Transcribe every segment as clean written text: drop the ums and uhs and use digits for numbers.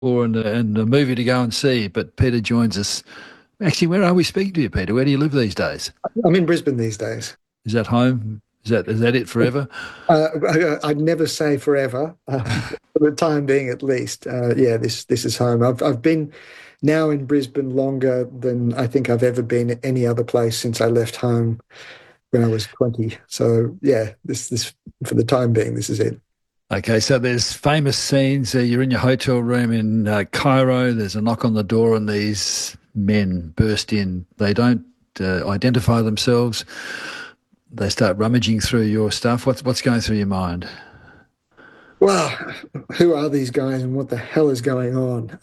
or and a movie to go and see. But Peter joins us. Actually, where are we speaking to you, Peter? Where do you live these days? I'm in Brisbane these days. Is that home? Is that it forever? I'd never say forever, for the time being at least. Yeah, this is home. I've been now in Brisbane longer than I think I've ever been at any other place since I left home when I was 20. So yeah, this for the time being, this is it. Okay, so there's famous scenes. You're in your hotel room in Cairo. There's a knock on the door, and these men burst in. They don't identify themselves. They start rummaging through your stuff. What's going through your mind? Well, who are these guys and what the hell is going on?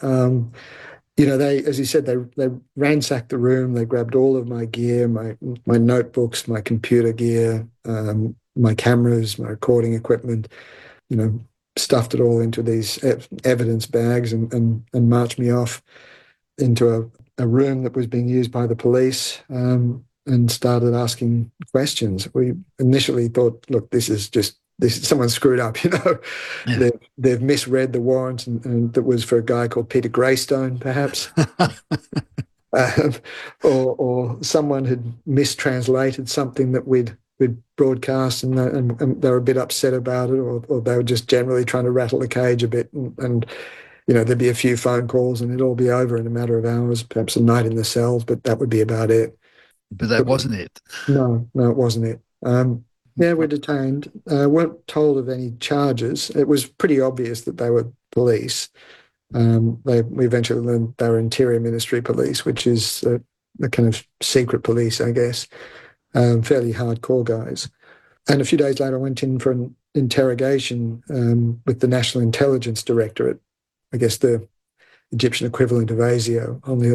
They, as you said, they ransacked the room. They grabbed all of my gear, my notebooks, my computer gear, my cameras, my recording equipment. You know, stuffed it all into these evidence bags and marched me off into a room that was being used by the police, and started asking questions. We initially thought, look, this is just this someone screwed up, Yeah. they've misread the warrant, and that was for a guy called Peter Greystone, perhaps. um, or someone had mistranslated something that we'd broadcast, and they were a bit upset about it, or they were just generally trying to rattle the cage a bit, and there'd be a few phone calls, and it'd all be over in a matter of hours, perhaps a night in the cells, but that would be about it. But that But wasn't it. no, no, it wasn't it. Yeah, we're detained. Weren't told of any charges. It was pretty obvious that they were police. We eventually learned they were Interior Ministry police, which is a kind of secret police, I guess. Fairly hardcore guys. And a few days later, I went in for an interrogation with the National Intelligence Directorate, I guess the Egyptian equivalent of ASIO, only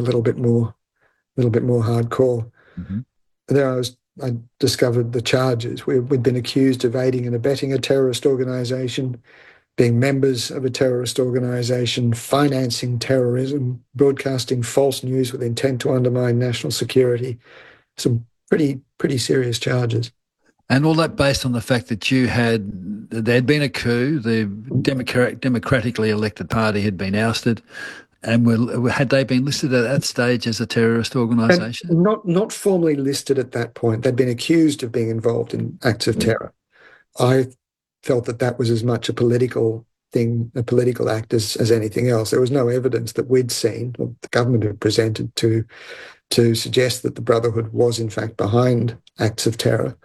a little bit more hardcore. Mhm. There I discovered the charges. We'd been accused of aiding and abetting a terrorist organisation, being members of a terrorist organisation, financing terrorism, broadcasting false news with intent to undermine national security. Some pretty serious charges. And all that based on the fact that there'd been a coup, the democratically elected party had been ousted, and had they been listed at that stage as a terrorist And organisation? not formally listed at that point. They'd been accused of being involved in acts of terror. I felt that that was as much a political thing, a political act as anything else. There was no evidence that we'd seen or the government had presented to suggest that the Brotherhood was in fact behind acts of terror.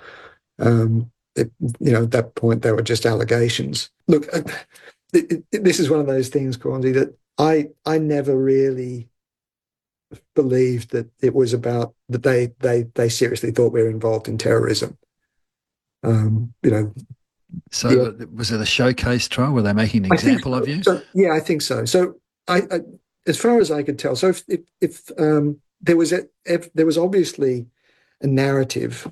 At that point, they were just allegations. Look, this is one of those things, Cornsey, that I never really believed that it was about that they seriously thought we were involved in terrorism. Um, you know, So the, was it a showcase trial? Were they making an I think example of so. you? So yeah, I think so. So I as far as I could tell, so if there was obviously a narrative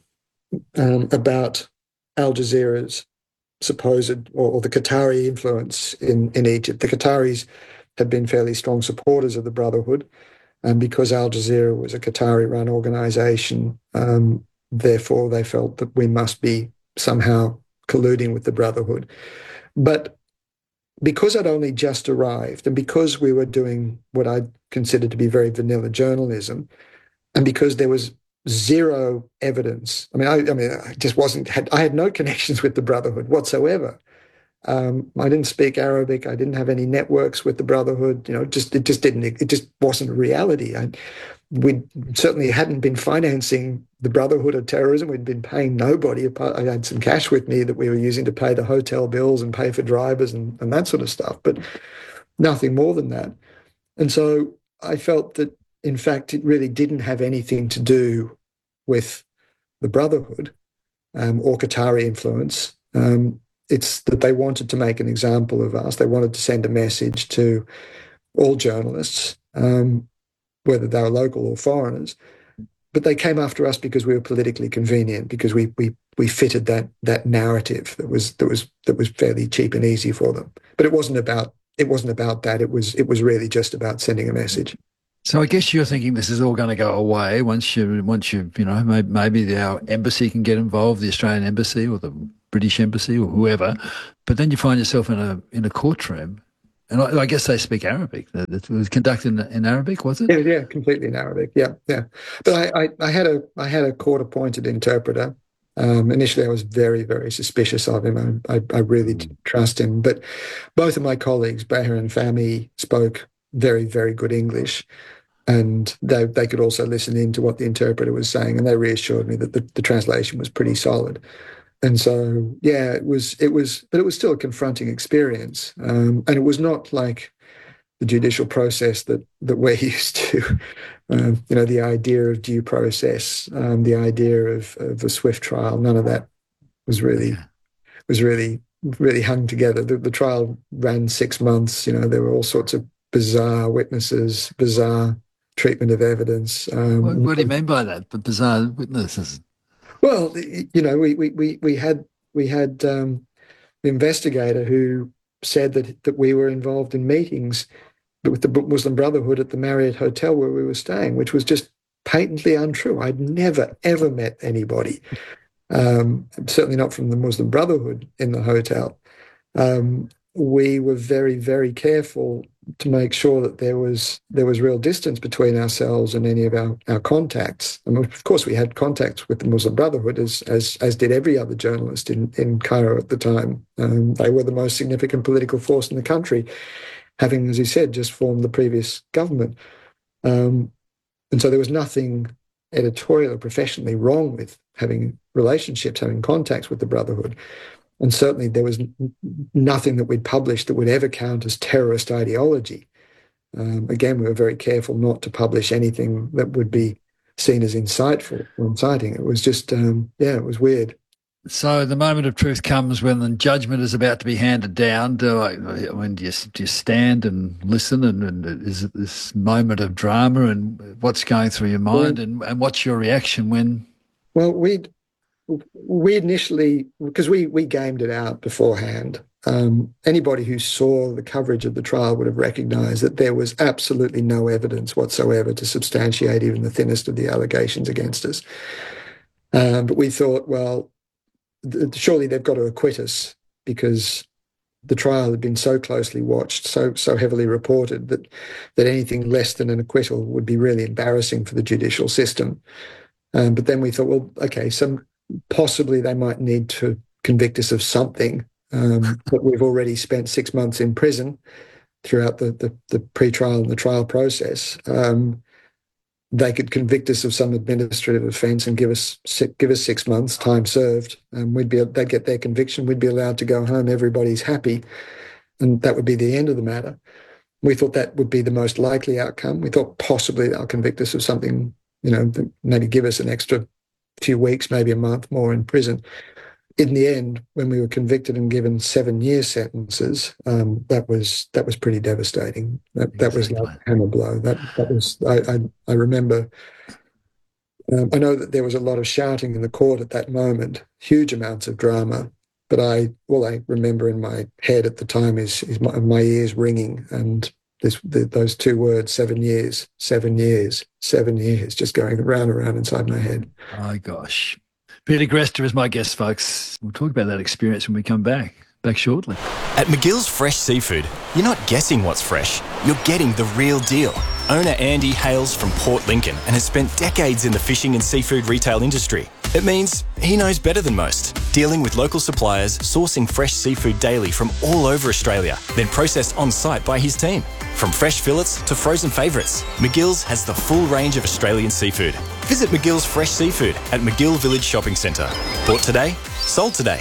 about Al Jazeera's supposed or the Qatari influence in Egypt. The Qataris had been fairly strong supporters of the Brotherhood, and because Al Jazeera was a Qatari-run organisation, therefore they felt that we must be somehow colluding with the Brotherhood. But because I'd only just arrived, and because we were doing what I considered to be very vanilla journalism, and because there was zero evidence. I mean, I just wasn't. I had no connections with the Brotherhood whatsoever. I didn't speak Arabic. I didn't have any networks with the Brotherhood. It just didn't. It just wasn't a reality. We certainly hadn't been financing the Brotherhood of terrorism. We'd been paying nobody. I had some cash with me that we were using to pay the hotel bills and pay for drivers and that sort of stuff, but nothing more than that. And so I felt that, in fact, it really didn't have anything to do with the Brotherhood or Qatari influence. It's that they wanted to make an example of us. They wanted to send a message to all journalists, whether they were local or foreigners. But they came after us because we were politically convenient, because we fitted that narrative that was fairly cheap and easy for them. But it wasn't about that. It was really just about sending a message. So I guess you're thinking this is all going to go away once you maybe our embassy can get involved, the Australian embassy or the British embassy or whoever, but then you find yourself in a courtroom And I guess they speak Arabic. It was conducted in Arabic, was it? Yeah, completely in Arabic. Yeah, yeah. But I had a court-appointed interpreter. Initially, I was very, very suspicious of him. I really didn't trust him. But both of my colleagues, Bahir and Fahmy, spoke very, very good English, and they could also listen in to what the interpreter was saying, and they reassured me that the translation was pretty solid. And so, yeah, but it was still a confronting experience, and it was not like the judicial process that we're used to. The idea of due process, the idea of a swift trial, none of that was really hung together. The trial ran 6 months. There were all sorts of bizarre witnesses, bizarre treatment of evidence. What do you mean by that? The bizarre witnesses? Well, we had the investigator who said that we were involved in meetings with the Muslim Brotherhood at the Marriott Hotel where we were staying, which was just patently untrue. I'd never, ever met anybody, certainly not from the Muslim Brotherhood, in the hotel. We were very, very careful to make sure that there was real distance between ourselves and any of our contacts. And of course, we had contacts with the Muslim Brotherhood, as did every other journalist in Cairo at the time. They were the most significant political force in the country, having, as you said, just formed the previous government. And so there was nothing editorial or professionally wrong with having relationships, having contacts with the Brotherhood. And certainly there was nothing that we'd published that would ever count as terrorist ideology. Again, we were very careful not to publish anything that would be seen as insightful or inciting. It was just, it was weird. So the moment of truth comes when the judgment is about to be handed down. Do you stand and listen, and is it this moment of drama, and what's going through your mind, and what's your reaction when? Well, we initially, because we gamed it out beforehand. Anybody who saw the coverage of the trial would have recognised that there was absolutely no evidence whatsoever to substantiate even the thinnest of the allegations against us. But we thought, well, surely they've got to acquit us, because the trial had been so closely watched, so heavily reported, that anything less than an acquittal would be really embarrassing for the judicial system. But then we thought, well, okay, possibly they might need to convict us of something, but we've already spent 6 months in prison throughout the pre-trial and the trial process. They could convict us of some administrative offence and give us 6 months, time served, and they'd get their conviction. We'd be allowed to go home. Everybody's happy, and that would be the end of the matter. We thought that would be the most likely outcome. We thought possibly they'll convict us of something, maybe give us an extra few weeks, maybe a month more in prison. In the end, when we were convicted and given 7-year sentences, that was pretty devastating. That was like a hammer blow. That was. I remember. I know that there was a lot of shouting in the court at that moment, huge amounts of drama. But all I remember in my head at the time is my ears ringing, and those 2 words, 7 years, 7 years, 7 years, just going round and round inside my head. Oh gosh. Peter Greste is my guest, folks. We'll talk about that experience when we come back shortly. At McGill's Fresh Seafood, you're not guessing what's fresh. You're getting the real deal. Owner Andy hails from Port Lincoln and has spent decades in the fishing and seafood retail industry. It means he knows better than most, dealing with local suppliers, sourcing fresh seafood daily from all over Australia, then processed on-site by his team. From fresh fillets to frozen favourites, McGill's has the full range of Australian seafood. Visit McGill's Fresh Seafood at McGill Village Shopping Centre. Bought today, sold today.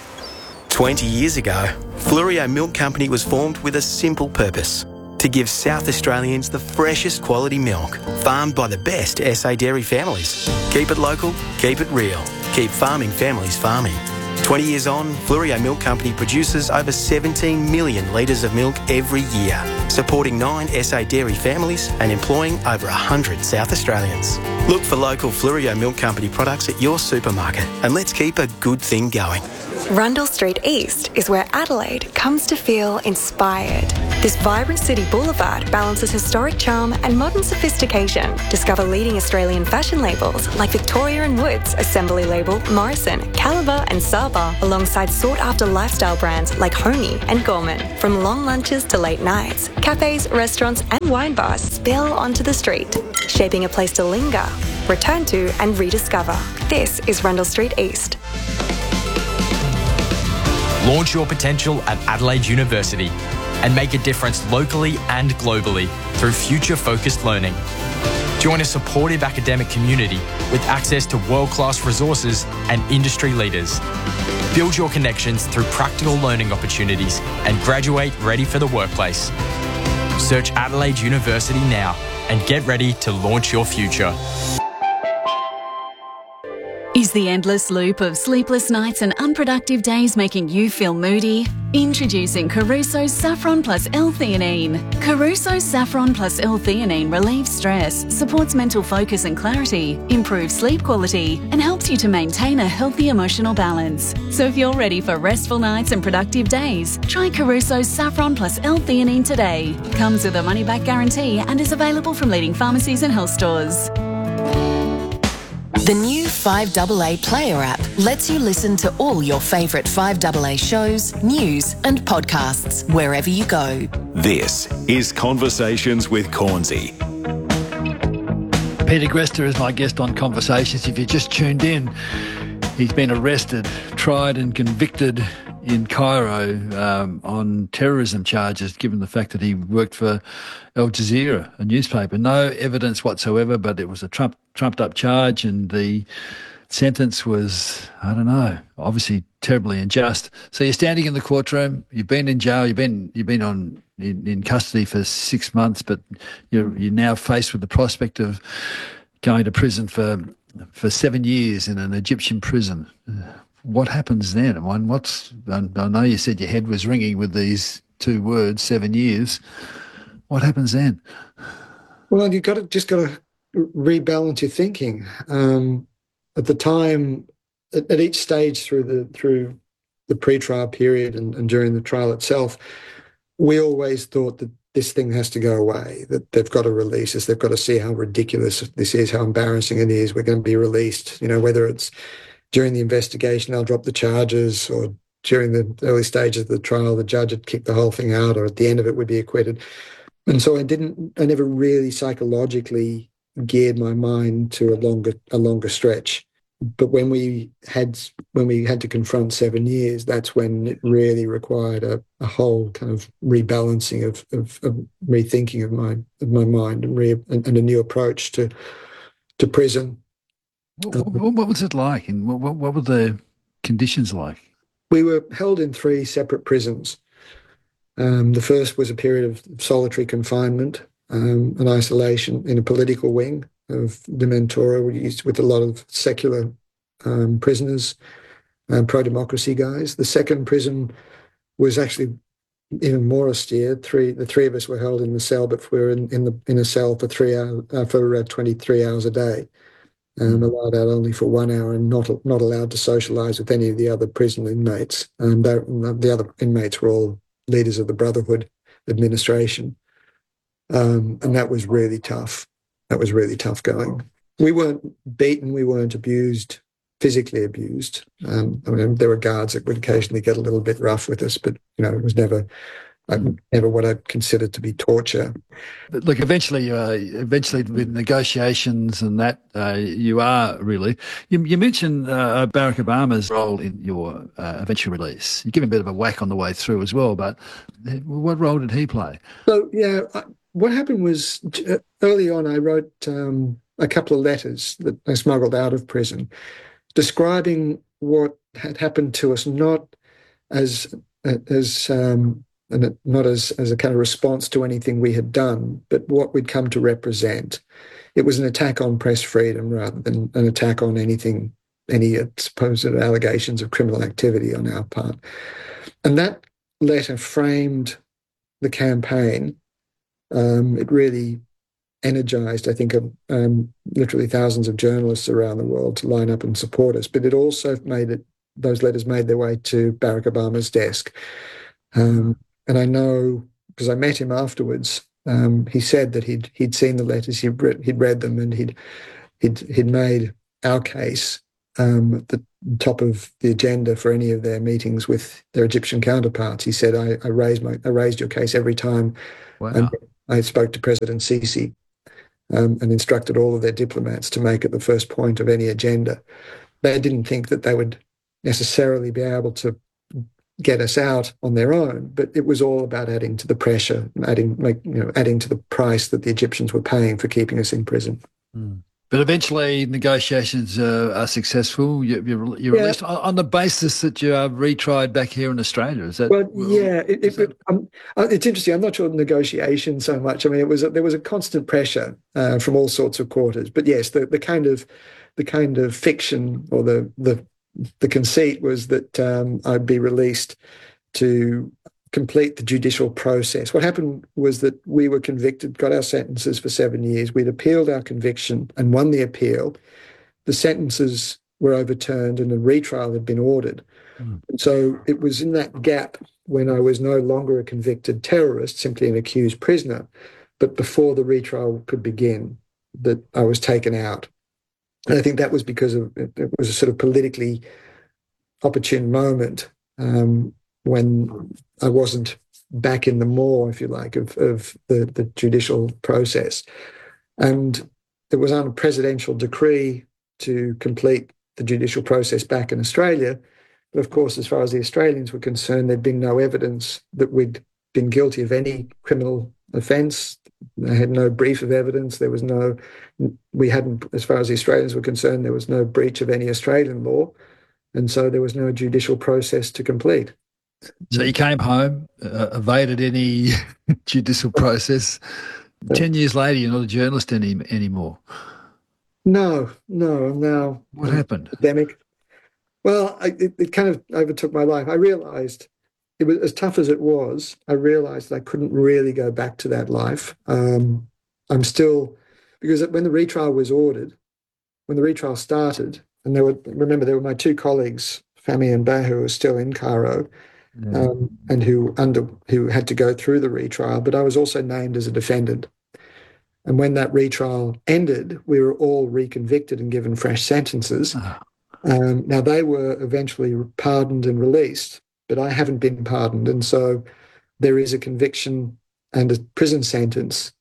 20 years ago, Fleurieu Milk Company was formed with a simple purpose: to give South Australians the freshest quality milk, farmed by the best SA dairy families. Keep it local, keep it real, keep farming families farming. 20 years on, Fleurieu Milk Company produces over 17 million litres of milk every year, supporting 9 SA dairy families and employing over 100 South Australians. Look for local Fleurieu Milk Company products at your supermarket, and let's keep a good thing going. Rundle Street East is where Adelaide comes to feel inspired. This vibrant city boulevard balances historic charm and modern sophistication. Discover leading Australian fashion labels like Victoria and Woods, Assembly Label, Morrison, Caliber and Saba, alongside sought-after lifestyle brands like Honey and Gorman. From long lunches to late nights, cafes, restaurants and wine bars spill onto the street, shaping a place to linger, return to and rediscover. This is Rundle Street East. Launch your potential at Adelaide University and make a difference locally and globally through future-focused learning. Join a supportive academic community with access to world-class resources and industry leaders. Build your connections through practical learning opportunities and graduate ready for the workplace. Search Adelaide University now and get ready to launch your future. Is the endless loop of sleepless nights and unproductive days making you feel moody? Introducing Caruso's Saffron Plus L-theanine. Caruso's Saffron Plus L-theanine relieves stress, supports mental focus and clarity, improves sleep quality, and helps you to maintain a healthy emotional balance. So if you're ready for restful nights and productive days, try Caruso's Saffron Plus L-theanine today. Comes with a money-back guarantee and is available from leading pharmacies and health stores. The new 5AA Player app lets you listen to all your favourite 5AA shows, news and podcasts wherever you go. This is Conversations with Cornsey. Peter Grester is my guest on Conversations. If you just tuned in, he's been arrested, tried and convicted in Cairo on terrorism charges, given the fact that he worked for Al Jazeera, a newspaper. No evidence whatsoever, but it was a trumped up charge, and the sentence was, I don't know, obviously terribly unjust. So you're standing in the courtroom, you've been in jail, you've been in custody for 6 months, but you're now faced with the prospect of going to prison for 7 years in an Egyptian prison. What happens then? I know you said your head was ringing with these two words, 7 years. What happens then? Well, you've got to rebalance your thinking. At the time, at each stage through the pre-trial period and during the trial itself, we always thought that this thing has to go away, that they've got to release us, they've got to see how ridiculous this is, how embarrassing it is, we're going to be released, whether it's during the investigation, they'll drop the charges, or during the early stages of the trial, the judge would kick the whole thing out, or at the end of it would be acquitted. And so I never really psychologically geared my mind to a longer stretch. But when we had to confront 7 years, that's when it really required a whole kind of rebalancing of rethinking of my mind and a new approach to prison. What was it like, and what were the conditions like? We were held in 3 separate prisons. The first was a period of solitary confinement and isolation in a political wing of Dementora, with a lot of secular prisoners, pro-democracy guys. The second prison was actually even more austere. The three of us were held in the cell, but we were in a cell for 23 hours a day. Allowed out only for 1 hour and not allowed to socialise with any of the other prison inmates. The other inmates were all leaders of the Brotherhood administration. And that was really tough. That was really tough going. We weren't beaten, we weren't abused, physically abused. There were guards that would occasionally get a little bit rough with us, but it was never what I'd consider to be torture. But look, eventually with negotiations and that, you are really... You mentioned Barack Obama's role in your eventual release. You give him a bit of a whack on the way through as well, but what role did he play? So, what happened was early on I wrote a couple of letters that I smuggled out of prison describing what had happened to us, not as a kind of response to anything we had done, but what we'd come to represent. It was an attack on press freedom rather than an attack on any supposed allegations of criminal activity on our part. And that letter framed the campaign. It really energised, I think, literally thousands of journalists around the world to line up and support us. But it also those letters made their way to Barack Obama's desk. And I know because I met him afterwards. He said that he'd seen the letters, he'd read them, and he'd made our case at the top of the agenda for any of their meetings with their Egyptian counterparts. He said, I raised your case every time. Wow. And I spoke to President Sisi and instructed all of their diplomats to make it the first point of any agenda. They didn't think that they would necessarily be able to get us out on their own, but it was all about adding to the pressure, adding to the price that the Egyptians were paying for keeping us in prison. Mm. But eventually negotiations are successful. You're released on the basis that you are retried back here in Australia. Is that? Well, yeah. It's interesting. I'm not sure the negotiation so much. I mean, there was a constant pressure from all sorts of quarters. But yes, the kind of fiction or the conceit was that I'd be released to complete the judicial process. What happened was that we were convicted, got our sentences for 7 years. We'd appealed our conviction and won the appeal. The sentences were overturned and a retrial had been ordered. Mm. And so it was in that gap when I was no longer a convicted terrorist, simply an accused prisoner, but before the retrial could begin, that I was taken out. And I think that was because it was a sort of politically opportune moment when I wasn't back in the maw, if you like, of the judicial process. And it was on a presidential decree to complete the judicial process back in Australia. But of course, as far as the Australians were concerned, there'd been no evidence that we'd been guilty of any criminal offence. They had no brief of evidence. We hadn't, as far as the Australians were concerned, there was no breach of any Australian law. And so there was no judicial process to complete. So you came home, evaded any judicial process. 10 years later, you're not a journalist anymore. No. Now, what happened? Academic. Well, it kind of overtook my life. I realised it was as tough as it was. I realised I couldn't really go back to that life. I'm still, because when the retrial was ordered, when the retrial started, and there were my two colleagues, Fahmy and Bah, who were still in Cairo. And who had to go through the retrial, but I was also named as a defendant. And when that retrial ended, we were all reconvicted and given fresh sentences. Now, they were eventually pardoned and released, but I haven't been pardoned. And so there is a conviction and a prison sentence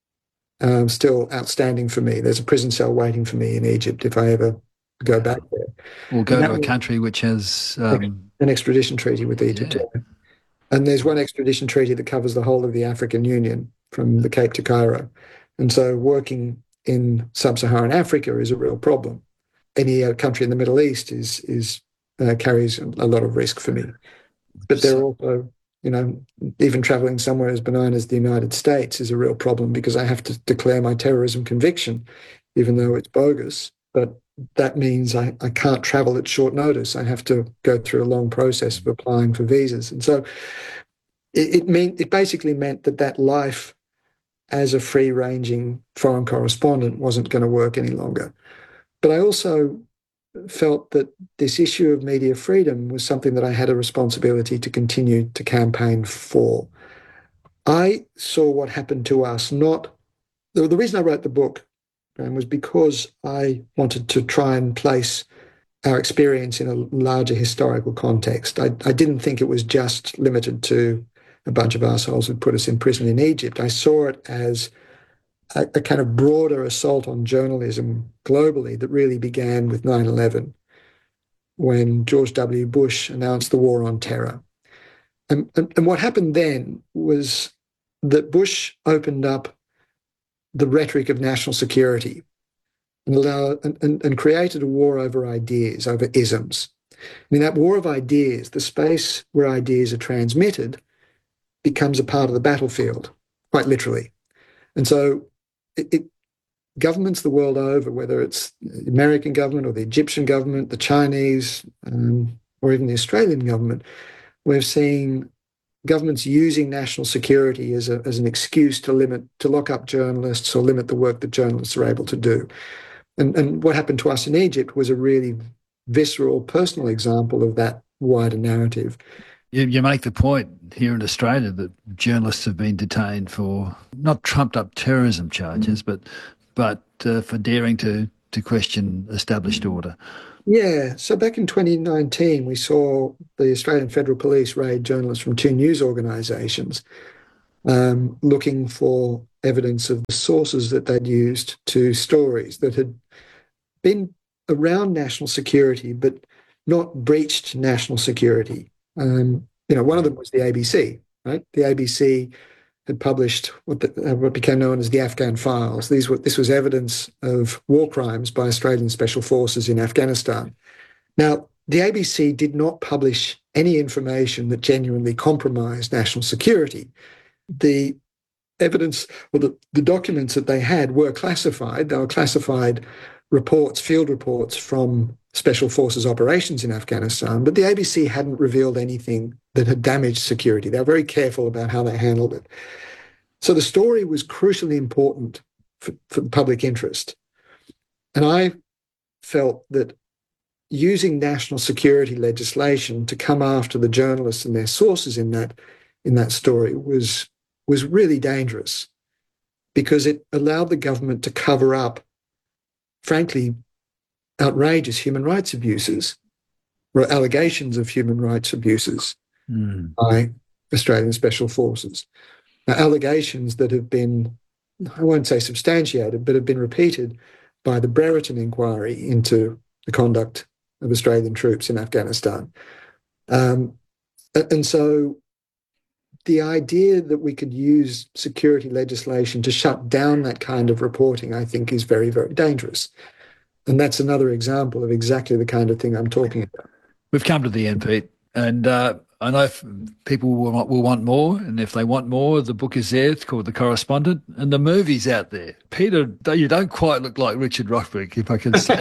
still outstanding for me. There's a prison cell waiting for me in Egypt if I ever go back there. Or go to a country which has an extradition treaty with Egypt. Yeah. And there's one extradition treaty that covers the whole of the African Union from the Cape to Cairo. And so working in sub-Saharan Africa is a real problem. Any country in the Middle East carries a lot of risk for me. But there are also, even traveling somewhere as benign as the United States is a real problem because I have to declare my terrorism conviction, even though it's bogus. But that means I can't travel at short notice. I have to go through a long process of applying for visas. And so it basically meant that life as a free-ranging foreign correspondent wasn't going to work any longer. But I also felt that this issue of media freedom was something that I had a responsibility to continue to campaign for. I saw what happened to us, the reason I wrote the book was because I wanted to try and place our experience in a larger historical context. I didn't think it was just limited to a bunch of assholes who put us in prison in Egypt. I saw it as a kind of broader assault on journalism globally that really began with 9/11, when George W. Bush announced the war on terror. And what happened then was that Bush opened up the rhetoric of national security and created a war over ideas, over isms. I mean, that war of ideas, the space where ideas are transmitted, becomes a part of the battlefield, quite literally. And so governments the world over, whether it's the American government or the Egyptian government, the Chinese, or even the Australian government, we're seeing governments using national security as an excuse to lock up journalists or limit the work that journalists are able to do. And what happened to us in Egypt was a really visceral, personal example of that wider narrative. You make the point here in Australia that journalists have been detained for not trumped-up terrorism charges, but for daring to question established order. Yeah. So back in 2019, we saw the Australian Federal Police raid journalists from 2 news organisations looking for evidence of the sources that they'd used to stories that had been around national security but not breached national security. One of them was the ABC, right? The ABC had published what became known as the Afghan Files. This was evidence of war crimes by Australian Special Forces in Afghanistan. Now, the ABC did not publish any information that genuinely compromised national security. The evidence, or the documents that they had were classified. They were classified reports, field reports from Special Forces operations in Afghanistan, but the ABC hadn't revealed anything that had damaged security. They were very careful about how they handled it. So the story was crucially important for the public interest. And I felt that using national security legislation to come after the journalists and their sources in that story was really dangerous, because it allowed the government to cover up, frankly, outrageous human rights abuses, or allegations of human rights abuses by Australian Special Forces. Now, allegations that have been, I won't say substantiated, but have been repeated by the Brereton inquiry into the conduct of Australian troops in Afghanistan. And so the idea that we could use security legislation to shut down that kind of reporting, I think, is very, very dangerous. And that's another example of exactly the kind of thing I'm talking about. We've come to the end, Pete, and I know people will want more, and if they want more, the book is there. It's called The Correspondent, and the movie's out there. Peter, you don't quite look like Richard Roxburgh, if I can say.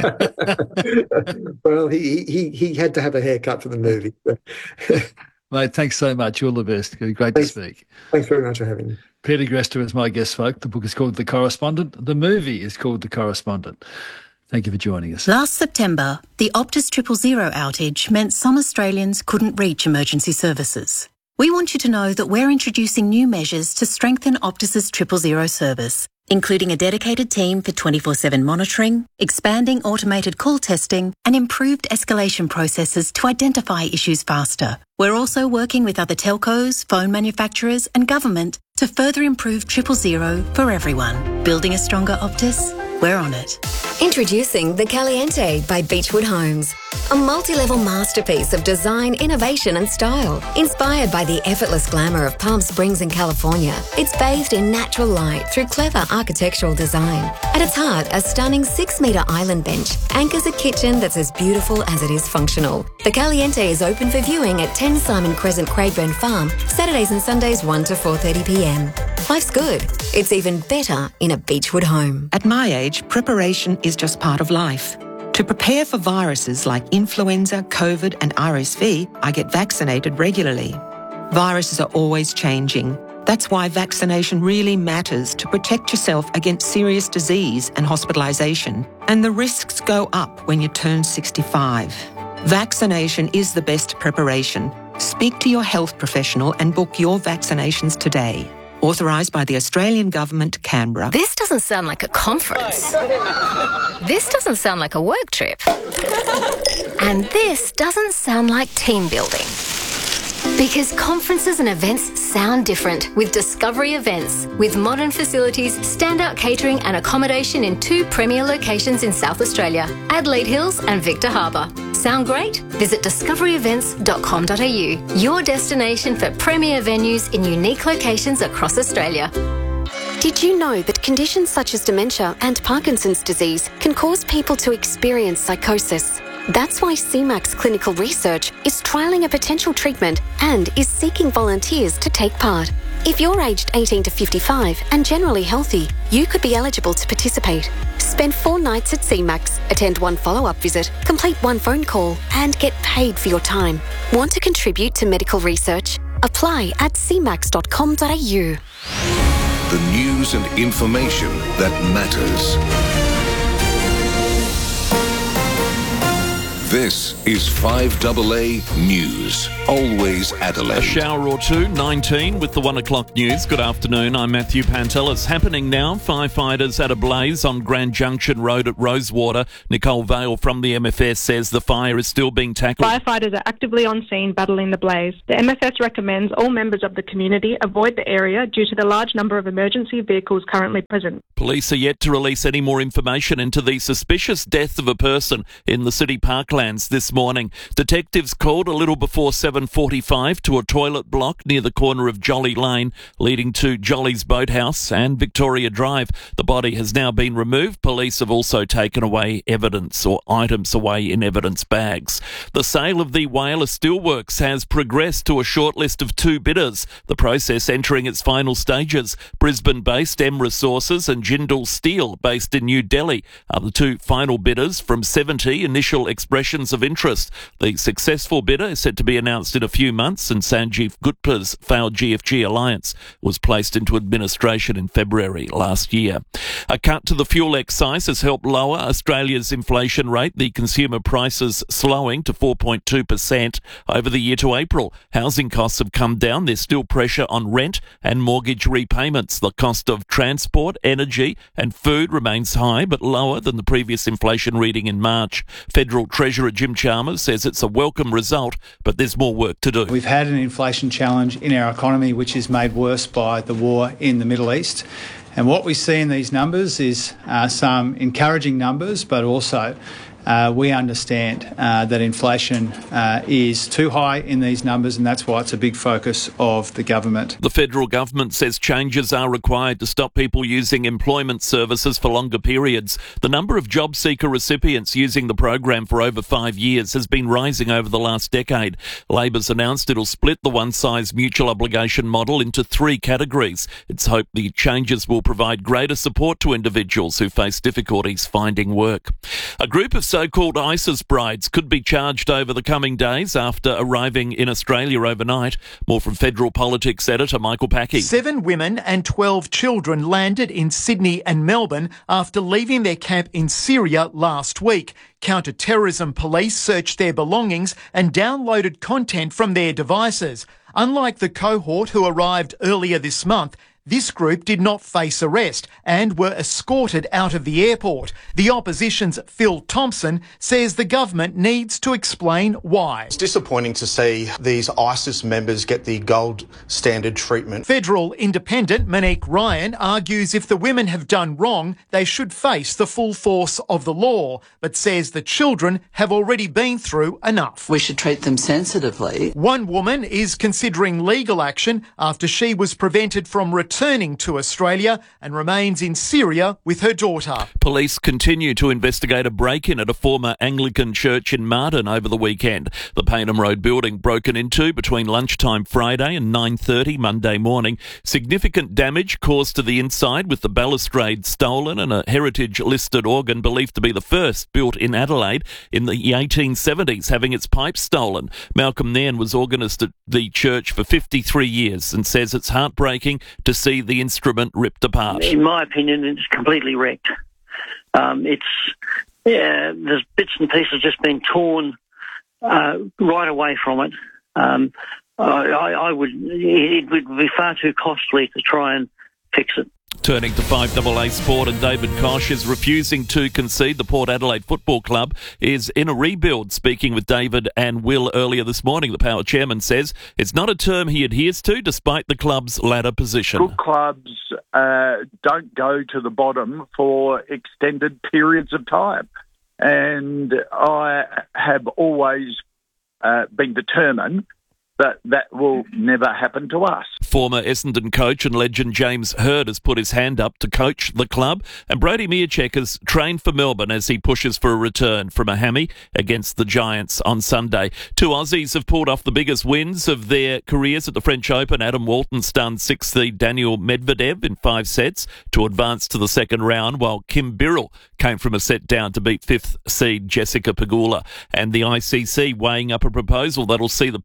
Well, he had to have a haircut for the movie. Mate, thanks so much. All the best. Great to speak. Thanks very much for having me. Peter Grester is my guest, folk. The book is called The Correspondent. The movie is called The Correspondent. Thank you for joining us. Last September, the Optus 000 outage meant some Australians couldn't reach emergency services. We want you to know that we're introducing new measures to strengthen Optus's 000 service, including a dedicated team for 24/7 monitoring, expanding automated call testing, and improved escalation processes to identify issues faster. We're also working with other telcos, phone manufacturers, and government to further improve 000 for everyone. Building a stronger Optus? We're on it. Introducing The Caliente by Beechwood Homes. A multi-level masterpiece of design, innovation and style. Inspired by the effortless glamour of Palm Springs in California, it's bathed in natural light through clever architectural design. At its heart, a stunning 6-metre island bench anchors a kitchen that's as beautiful as it is functional. The Caliente is open for viewing at 10 Simon Crescent, Craigburn Farm, Saturdays and Sundays 1 to 4:30 p.m. Life's good. It's even better in a Beechwood home. At my age, preparation is just part of life. To prepare for viruses like influenza, COVID and RSV, I get vaccinated regularly. Viruses are always changing. That's why vaccination really matters to protect yourself against serious disease and hospitalisation. And the risks go up when you turn 65. Vaccination is the best preparation. Speak to your health professional and book your vaccinations today. Authorised by the Australian Government, Canberra. This doesn't sound like a conference. This doesn't sound like a work trip. And this doesn't sound like team building. Because conferences and events sound different with Discovery Events. With modern facilities, standout catering and accommodation in 2 premier locations in South Australia, Adelaide Hills and Victor Harbour. Sound great? Visit discoveryevents.com.au, your destination for premier venues in unique locations across Australia. Did you know that conditions such as dementia and Parkinson's disease can cause people to experience psychosis? That's why CMAX Clinical Research is trialling a potential treatment and is seeking volunteers to take part. If you're aged 18 to 55 and generally healthy, you could be eligible to participate. Spend 4 nights at CMAX, attend 1 follow-up visit, complete 1 phone call, and get paid for your time. Want to contribute to medical research? Apply at cmax.com.au. The news and information that matters. This is 5AA News. Always Adelaide. A shower or two, 19 with the 1 o'clock news. Good afternoon, I'm Matthew Pantelis. Happening now, firefighters at a blaze on Grand Junction Road at Rosewater. Nicole Vale from the MFS says the fire is still being tackled. Firefighters are actively on scene battling the blaze. The MFS recommends all members of the community avoid the area due to the large number of emergency vehicles currently present. Police are yet to release any more information into the suspicious death of a person in the city parklands this morning. Detectives called a little before 7:45 to a toilet block near the corner of Jolly Lane, leading to Jolly's Boathouse and Victoria Drive. The body has now been removed. Police have also taken away evidence or items away in evidence bags. The sale of the Whyalla Steelworks has progressed to a short list of 2 bidders, the process entering its final stages. Brisbane-based M Resources and Jindal Steel, based in New Delhi, are the 2 final bidders from 70 initial expressions of interest. The successful bidder is set to be announced in a few months, and Sanjeev Gupta's failed GFG alliance was placed into administration in February last year. A cut to the fuel excise has helped lower Australia's inflation rate, the consumer prices slowing to 4.2% over the year to April. Housing costs have come down. There's still pressure on rent and mortgage repayments. The cost of transport, energy and food remains high, but lower than the previous inflation reading in March. Federal Treasurer Jim Chalmers says it's a welcome result, but there's more work to do. We've had an inflation challenge in our economy, which is made worse by the war in the Middle East. And what we see in these numbers is some encouraging numbers, but also we understand that inflation is too high in these numbers, and that's why it's a big focus of the government. The federal government says changes are required to stop people using employment services for longer periods. The number of job seeker recipients using the program for over 5 years has been rising over the last decade. Labor's announced it'll split the one-size mutual obligation model into 3 categories. It's hoped the changes will provide greater support to individuals who face difficulties finding work. A group of so-called ISIS brides could be charged over the coming days after arriving in Australia overnight. More from Federal Politics editor Michael Packey. 7 women and 12 children landed in Sydney and Melbourne after leaving their camp in Syria last week. Counter-terrorism police searched their belongings and downloaded content from their devices. Unlike the cohort who arrived earlier this month, this group did not face arrest and were escorted out of the airport. The opposition's Phil Thompson says the government needs to explain why. It's disappointing to see these ISIS members get the gold standard treatment. Federal independent Monique Ryan argues if the women have done wrong, they should face the full force of the law, but says the children have already been through enough. We should treat them sensitively. One woman is considering legal action after she was prevented from returning to Australia and remains in Syria with her daughter. Police continue to investigate a break-in at a former Anglican church in Martin over the weekend. The Paynham Road building broken into between lunchtime Friday and 9:30 Monday morning. Significant damage caused to the inside, with the balustrade stolen and a heritage-listed organ believed to be the first built in Adelaide in the 1870s having its pipes stolen. Malcolm Nairn was organist at the church for 53 years and says it's heartbreaking to see the instrument ripped apart. In my opinion, it's completely wrecked. There's bits and pieces just been torn right away from it. It would be far too costly to try and fix it. Turning to 5AA Sport, and David Koch is refusing to concede the Port Adelaide Football Club is in a rebuild. Speaking with David and Will earlier this morning, the Power chairman says it's not a term he adheres to despite the club's ladder position. Good clubs don't go to the bottom for extended periods of time. And I have always been determined that will never happen to us. Former Essendon coach and legend James Hird has put his hand up to coach the club, and Brody Mihocek has trained for Melbourne as he pushes for a return from a hammy against the Giants on Sunday. 2 Aussies have pulled off the biggest wins of their careers at the French Open. Adam Walton stunned 6th seed Daniel Medvedev in 5 sets to advance to the second round, while Kim Birrell came from a set down to beat 5th seed Jessica Pegula. And the ICC weighing up a proposal that'll see the pink ball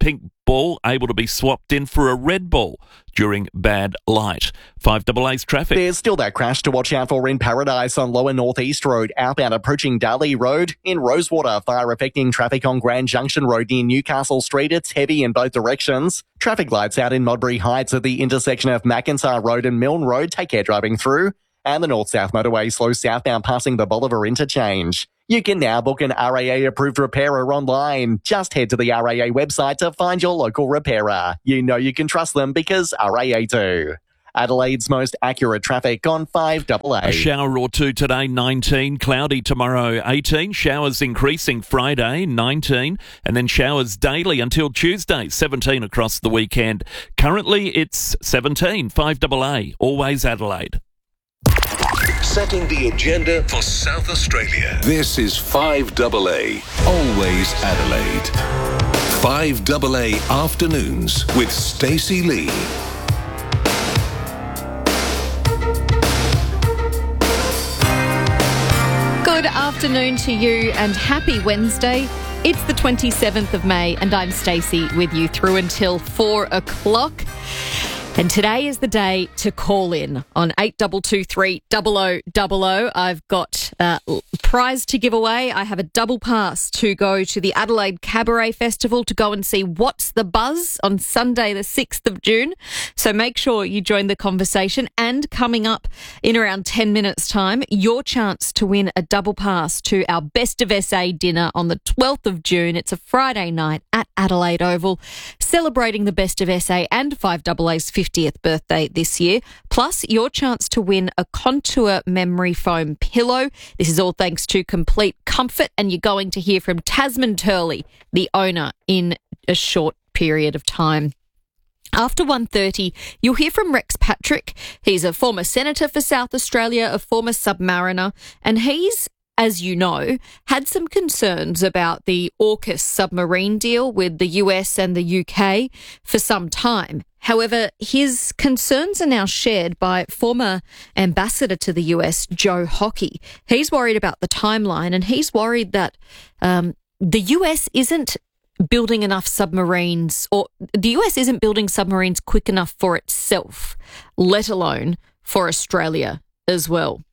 ball able to be swapped in for a red ball during bad light. 5AA's traffic. There's still that crash to watch out for in Paradise on Lower North East Road, outbound approaching Darley Road. In Rosewater, fire affecting traffic on Grand Junction Road near Newcastle Street. It's heavy in both directions. Traffic lights out in Modbury Heights at the intersection of McIntyre Road and Milne Road. Take care driving through. And the North-South motorway slow southbound passing the Bolivar interchange. You can now book an RAA-approved repairer online. Just head to the RAA website to find your local repairer. You know you can trust them because RAA do. Adelaide's most accurate traffic on 5AA. A shower or two today, 19. Cloudy tomorrow, 18. Showers increasing Friday, 19. And then showers daily until Tuesday, 17 across the weekend. Currently, it's 17. 5AA, always Adelaide. Setting the agenda for South Australia. This is 5AA, always Adelaide. 5AA Afternoons with Stacey Lee. Good afternoon to you and happy Wednesday. It's the 27th of May and I'm Stacey with you through until 4 o'clock. And today is the day to call in on 8223 0000. I've got a prize to give away. I have a double pass to go to the Adelaide Cabaret Festival to go and see What's the Buzz on Sunday the 6th of June. So make sure you join the conversation. And coming up in around 10 minutes' time, your chance to win a double pass to our Best of SA dinner on the 12th of June. It's a Friday night at Adelaide Oval, celebrating the Best of SA and 5AA's 50th birthday this year, plus your chance to win a Contour memory foam pillow. This is all thanks to Complete Comfort, and you're going to hear from Tasman Turley, the owner, in a short period of time. After 1:30, you'll hear from Rex Patrick. He's a former senator for South Australia, a former submariner, and he's, as you know, had some concerns about the AUKUS submarine deal with the US and the UK for some time. However, his concerns are now shared by former ambassador to the US, Joe Hockey. He's worried about the timeline, and he's worried that the US isn't building enough submarines, or the US isn't building submarines quick enough for itself, let alone for Australia as well.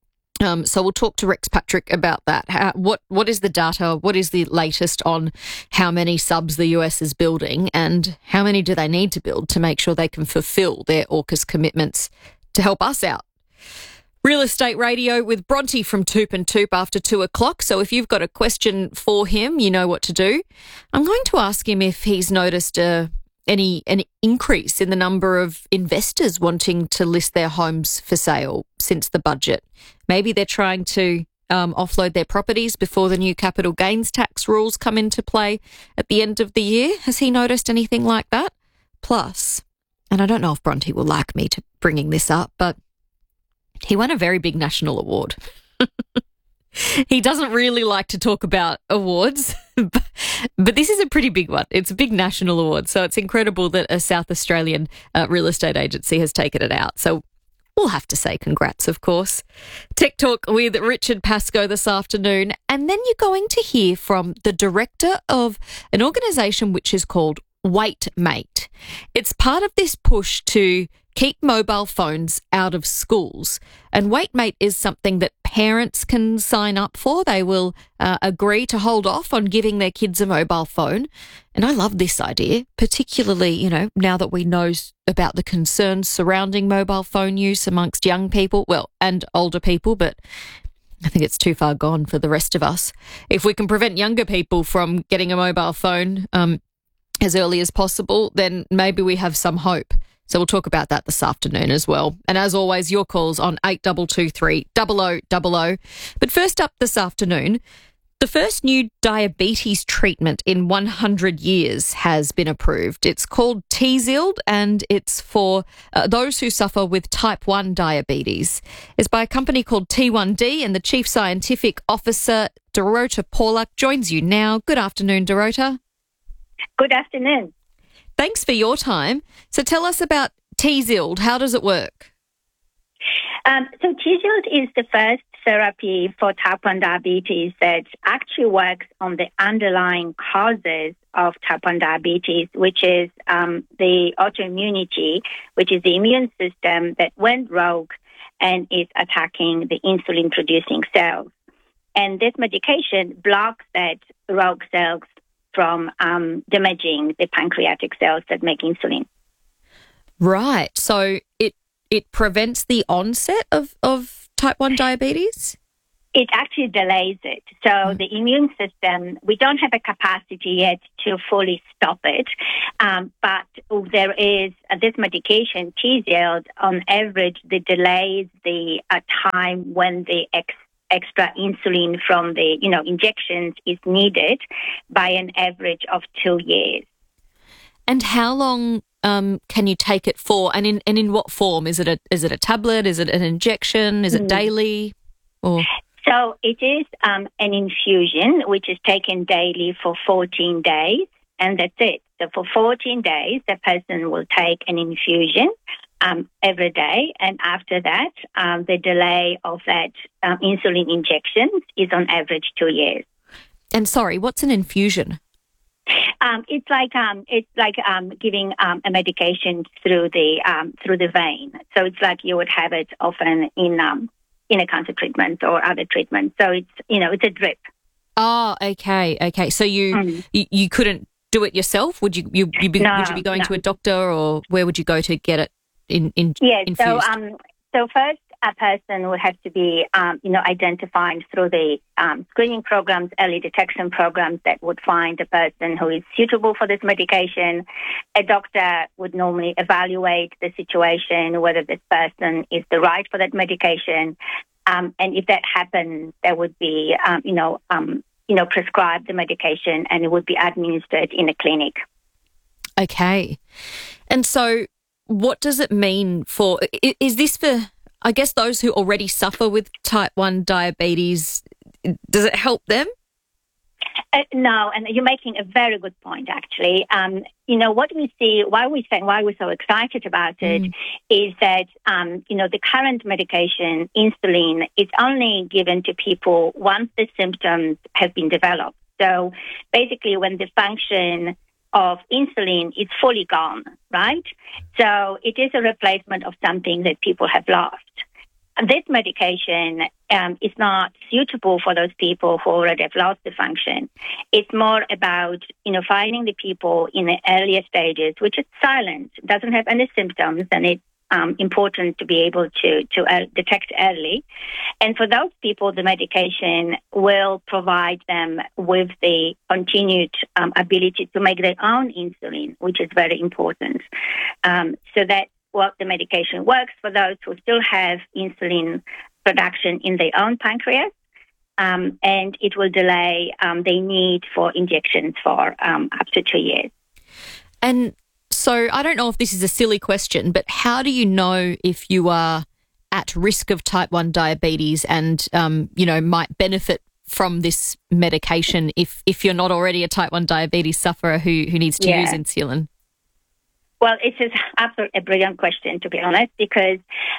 So we'll talk to Rex Patrick about that. What is the data? What is the latest on how many subs the US is building, and how many do they need to build to make sure they can fulfil their AUKUS commitments to help us out? Real Estate Radio with Bronte from Toop and Toop after 2 o'clock. So if you've got a question for him, you know what to do. I'm going to ask him if he's noticed any increase in the number of investors wanting to list their homes for sale since the budget. Maybe they're trying to offload their properties before the new capital gains tax rules come into play at the end of the year. Has he noticed anything like that? Plus, and I don't know if Bronte will like me to bringing this up, but he won a very big national award. He doesn't really like to talk about awards, but this is a pretty big one. It's a big national award, so it's incredible that a South Australian real estate agency has taken it out. So we'll have to say congrats, of course. Tech Talk with Richard Pascoe this afternoon, and then you're going to hear from the director of an organisation which is called WaitMate. It's part of this push to keep mobile phones out of schools. And WaitMate is something that parents can sign up for. They will agree to hold off on giving their kids a mobile phone. And I love this idea, particularly, now that we know about the concerns surrounding mobile phone use amongst young people, and older people, but I think it's too far gone for the rest of us. If we can prevent younger people from getting a mobile phone as early as possible, then maybe we have some hope. So we'll talk about that this afternoon as well. And as always, your calls on 8223 0000. But first up this afternoon, the first new diabetes treatment in 100 years has been approved. It's called Tzield, and it's for those who suffer with type 1 diabetes. It's by a company called T1D, and the Chief Scientific Officer, Dorota Paulak, joins you now. Good afternoon, Dorota. Good afternoon. Thanks for your time. So tell us about Tzield. How does it work? So Tzield is the first therapy for type 1 diabetes that actually works on the underlying causes of type 1 diabetes, which is the autoimmunity, which is the immune system that went rogue and is attacking the insulin-producing cells. And this medication blocks that rogue cells from damaging the pancreatic cells that make insulin. Right. So it prevents the onset of type 1 diabetes? It actually delays it. So the immune system, we don't have a capacity yet to fully stop it. But there is this medication, Tzield, on average, that delays the time when the extra insulin from the injections is needed by an average of 2 years. And how long can you take it for? And in what form? Is it a tablet? Is it an injection? Is it daily? Or so it is an infusion which is taken daily for 14 days, and that's it. So for 14 days, the person will take an infusion every day, and after that, the delay of that insulin injections is on average 2 years. And sorry, what's an infusion? It's like giving a medication through the vein. So it's like you would have it often in a cancer treatment or other treatments. So it's a drip. Oh, okay. So you couldn't do it yourself? Would you be going to a doctor, or where would you go to get it infused? So first, a person would have to be, identified through the screening programs, early detection programs that would find a person who is suitable for this medication. A doctor would normally evaluate the situation, whether this person is the right for that medication. And if that happens, there would be, prescribe the medication, and it would be administered in a clinic. Okay. And so what does it mean is this for, I guess, those who already suffer with type 1 diabetes? Does it help them? No, and you're making a very good point, actually. What we see, why we're so excited about it is that, the current medication, insulin, is only given to people once the symptoms have been developed. So basically when the function of insulin is fully gone, right? So it is a replacement of something that people have lost. This medication is not suitable for those people who already have lost the function. It's more about, finding the people in the earlier stages, which is silent, doesn't have any symptoms, and it's important to be able to detect early. And for those people, the medication will provide them with the continued ability to make their own insulin, which is very important. So that what the medication works for those who still have insulin production in their own pancreas, and it will delay the need for injections for up to 2 years. And so I don't know if this is a silly question, but how do you know if you are at risk of type 1 diabetes and, might benefit from this medication if you're not already a type 1 diabetes sufferer who needs to use insulin? Well, it is absolutely a brilliant question, to be honest, because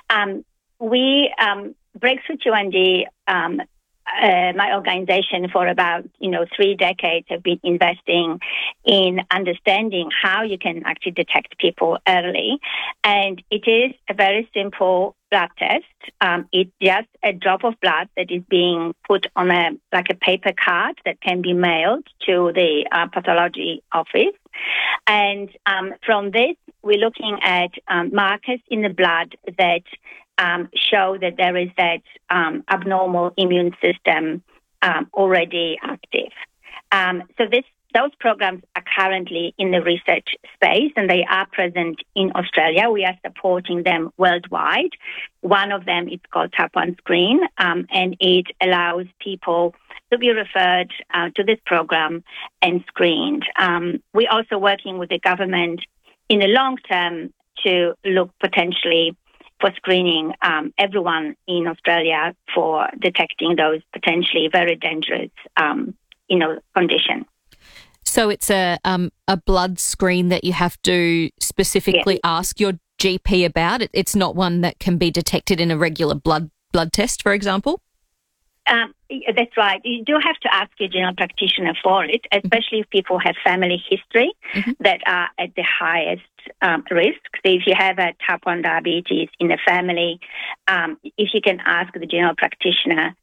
Breakthrough T1D, my organization, for about 3 decades, have been investing in understanding how you can actually detect people early, and it is a very simple blood test. It's just a drop of blood that is being put on a paper card that can be mailed to the pathology office. And from this, we're looking at markers in the blood that show that there is that abnormal immune system already active. So those programs are currently in the research space, and they are present in Australia. We are supporting them worldwide. One of them is called Type 1 Screen, and it allows people to be referred to this program and screened. We're also working with the government in the long term to look potentially for screening everyone in Australia for detecting those potentially very dangerous, conditions. So it's a blood screen that you have to specifically ask your GP about. It's not one that can be detected in a regular blood test, for example? That's right. You do have to ask your general practitioner for it, especially if people have family history that are at the highest risk. So if you have a type 1 diabetes in the family, if you can ask the general practitioner,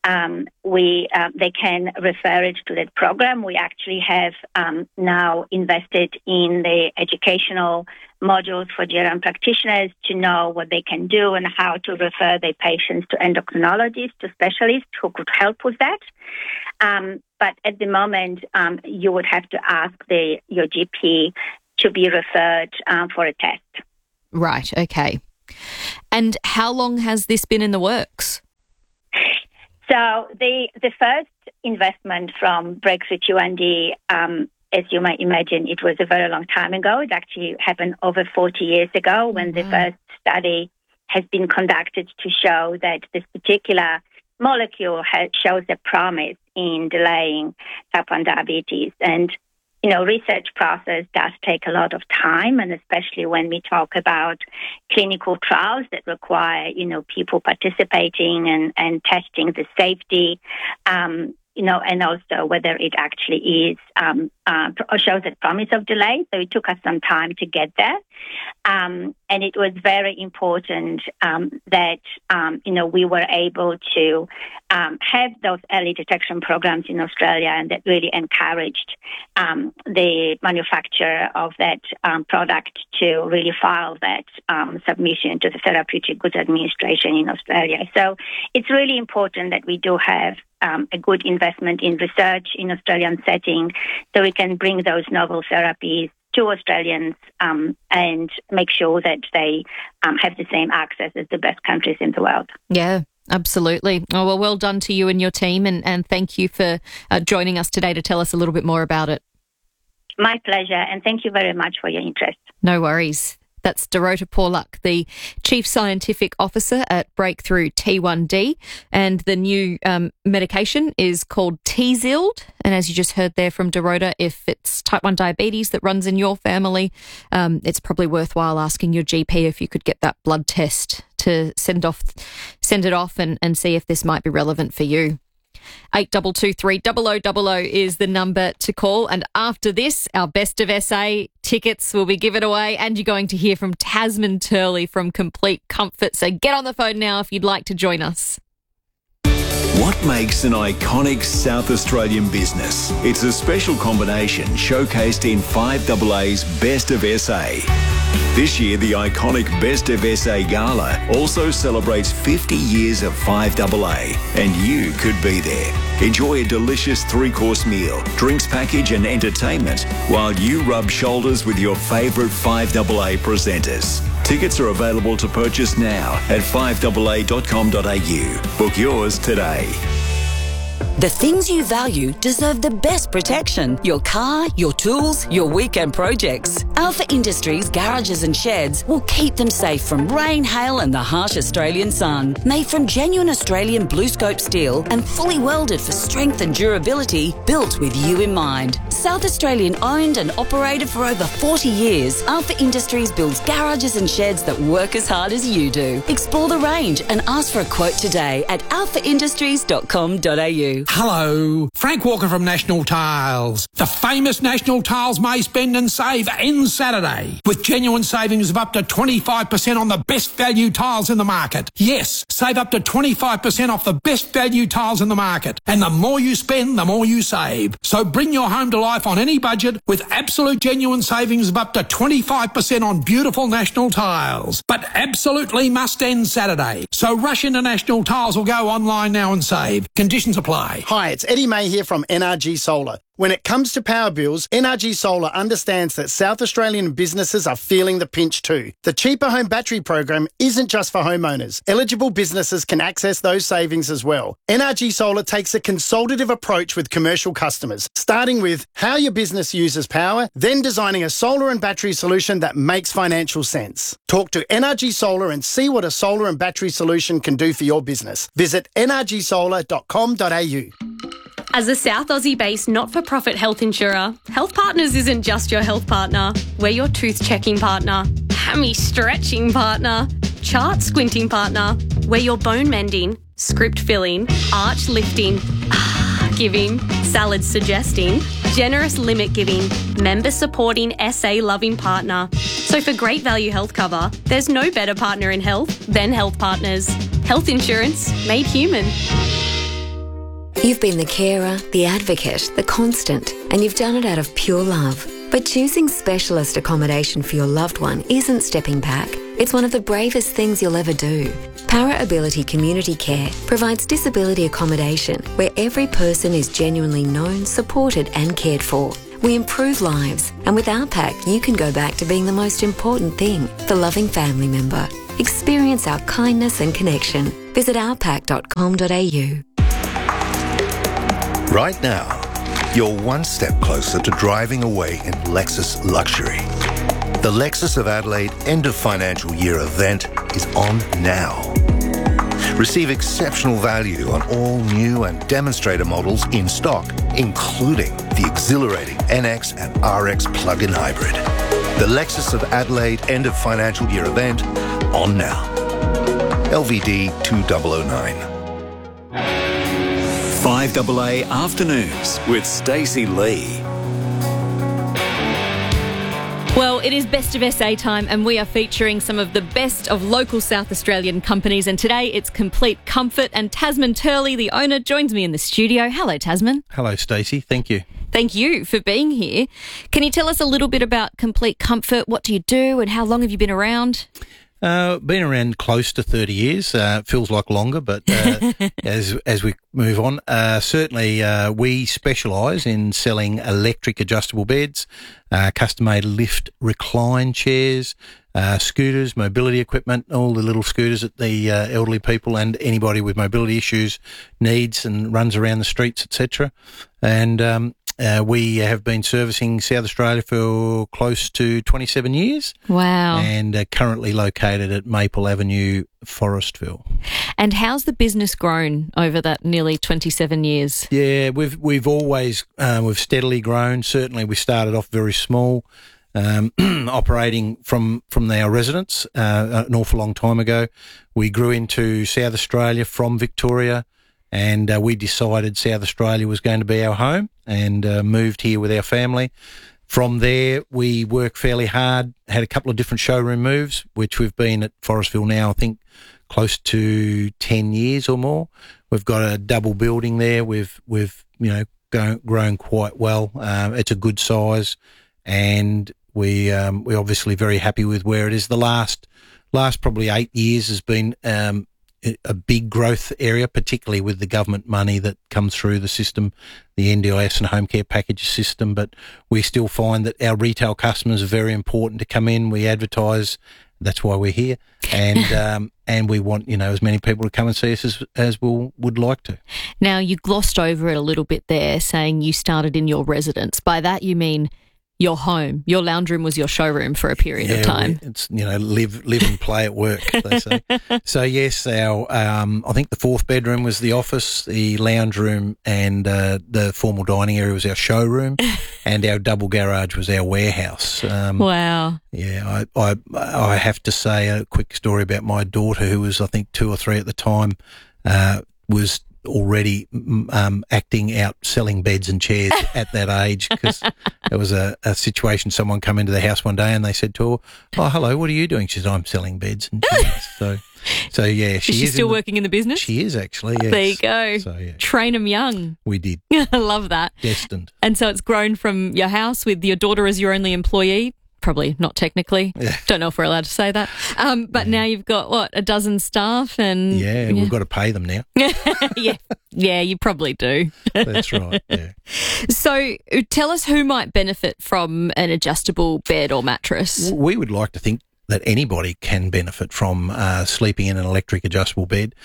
they can refer it to that program. We actually have now invested in the educational modules for general practitioners to know what they can do and how to refer their patients to endocrinologists, to specialists who could help with that. But at the moment, you would have to ask your GP to be referred for a test. Right, okay. And how long has this been in the works? So the first investment from Breakthrough T1D, as you might imagine, it was a very long time ago. It actually happened over 40 years ago when the first study has been conducted to show that this particular molecule shows a promise in delaying type 1 diabetes. And, research process does take a lot of time, and especially when we talk about clinical trials that require, people participating and testing the safety, and also whether it actually is shows a promise of delay. So it took us some time to get there. And it was very important that, we were able to have those early detection programs in Australia, and that really encouraged the manufacturer of that product to really file that submission to the Therapeutic Goods Administration in Australia. So it's really important that we do have a good investment in research in Australian setting so we can bring those novel therapies to Australians and make sure that they have the same access as the best countries in the world. Yeah, absolutely. Oh, well done to you and your team, and thank you for joining us today to tell us a little bit more about it. My pleasure, and thank you very much for your interest. No worries. That's Dorota Porluck, the Chief Scientific Officer at Breakthrough T1D. And the new medication is called Tzield. And as you just heard there from Dorota, if it's type 1 diabetes that runs in your family, it's probably worthwhile asking your GP if you could get that blood test to send it off and see if this might be relevant for you. 8223 0000 is the number to call. And after this, our Best of SA tickets will be given away, and you're going to hear from Tasman Turley from Complete Comfort. So get on the phone now if you'd like to join us. What makes an iconic South Australian business? It's a special combination showcased in 5AA's Best of SA. This year, the iconic Best of SA Gala also celebrates 50 years of 5AA, and you could be there. Enjoy a delicious 3-course meal, drinks package and entertainment while you rub shoulders with your favourite 5AA presenters. Tickets are available to purchase now at 5AA.com.au. Book yours today. The things you value deserve the best protection. Your car, your tools, your weekend projects. Alpha Industries garages and sheds will keep them safe from rain, hail and the harsh Australian sun. Made from genuine Australian BlueScope steel and fully welded for strength and durability, built with you in mind. South Australian owned and operated for over 40 years, Alpha Industries builds garages and sheds that work as hard as you do. Explore the range and ask for a quote today at alphaindustries.com.au. Hello, Frank Walker from National Tiles. The famous National Tiles May Spend and Save ends Saturday with genuine savings of up to 25% on the best value tiles in the market. Yes, save up to 25% off the best value tiles in the market. And the more you spend, the more you save. So bring your home to life on any budget with absolute genuine savings of up to 25% on beautiful National Tiles. But absolutely must end Saturday. So rush into National Tiles or go online now and save. Conditions apply. Hi, it's Eddie May here from NRG Solar. When it comes to power bills, NRG Solar understands that South Australian businesses are feeling the pinch too. The Cheaper Home Battery program isn't just for homeowners. Eligible businesses can access those savings as well. NRG Solar takes a consultative approach with commercial customers, starting with how your business uses power, then designing a solar and battery solution that makes financial sense. Talk to NRG Solar and see what a solar and battery solution can do for your business. Visit nrgsolar.com.au. As a South Aussie-based not-for-profit health insurer, Health Partners isn't just your health partner. We're your tooth-checking partner, hammy-stretching partner, chart-squinting partner. We're your bone-mending, script filling, arch lifting, giving, salad suggesting, generous limit giving, member supporting, SA loving partner. So for great value health cover, there's no better partner in health than Health Partners. Health insurance made human. You've been the carer, the advocate, the constant, and you've done it out of pure love. But choosing specialist accommodation for your loved one isn't stepping back. It's one of the bravest things you'll ever do. Para Ability Community Care provides disability accommodation where every person is genuinely known, supported and cared for. We improve lives, and with OurPack you can go back to being the most important thing, the loving family member. Experience our kindness and connection. Visit ourpack.com.au. Right now, you're one step closer to driving away in Lexus luxury. The Lexus of Adelaide end of financial year event is on now. Receive exceptional value on all new and demonstrator models in stock, including the exhilarating NX and RX plug-in hybrid. The Lexus of Adelaide end of financial year event on now. LVD 2009. 5AA Afternoons with Stacey Lee. Well, it is Best of SA time, and we are featuring some of the best of local South Australian companies. And today it's Complete Comfort, and Tasman Turley, the owner, joins me in the studio. Hello, Tasman. Hello, Stacey. Thank you. Thank you for being here. Can you tell us a little bit about Complete Comfort? What do you do, and how long have you been around? Been around close to 30 years. Feels like longer, but as we move on, certainly we specialise in selling electric adjustable beds, custom-made lift recline chairs, scooters, mobility equipment, all the little scooters that the elderly people and anybody with mobility issues needs and runs around the streets, etc. And we have been servicing South Australia for close to 27 years. Wow. And currently located at Maple Avenue, Forestville. And how's the business grown over that nearly 27 years? Yeah, we've always we've steadily grown. Certainly we started off very small, operating from our residence an awful long time ago. We grew into South Australia from Victoria, and we decided South Australia was going to be our home, and moved here with our family. From there, we worked fairly hard, had a couple of different showroom moves, which we've been at Forestville now, I think, close to 10 years or more. We've got a double building there. We've grown quite well. It's a good size, and we're obviously very happy with where it is. The last probably 8 years has been a big growth area, particularly with the government money that comes through the system, the NDIS and home care package system. But we still find that our retail customers are very important to come in. We advertise, that's why we're here, and we want as many people to come and see us as we would like to. Now, you glossed over it a little bit there, saying you started in your residence. By that you mean your home. Your lounge room was your showroom for a period of time. It's live and play at work, they say. So yes, our I think the fourth bedroom was the office, the lounge room, and the formal dining area was our showroom, and our double garage was our warehouse. Wow. Yeah, I have to say a quick story about my daughter, who was I think 2 or 3 at the time, was already acting out selling beds and chairs at that age, because there was a situation. Someone come into the house one day and they said to her, "Oh, hello, what are you doing?" She said, "I'm selling beds and chairs." So yeah, is she still working in the business? She is actually. Yes. There you go. So, yeah. Train them young. We did. I love that. Destined. And so it's grown from your house with your daughter as your only employee. Probably not technically. Yeah. Don't know if we're allowed to say that. But now you've got, a dozen staff? And we've got to pay them now. Yeah, you probably do. That's right, yeah. So tell us who might benefit from an adjustable bed or mattress. We would like to think that anybody can benefit from sleeping in an electric adjustable bed.